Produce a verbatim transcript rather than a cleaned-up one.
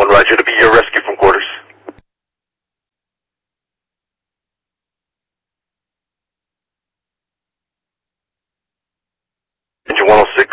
Roger, to be your rescue from quarters. Engine one oh six.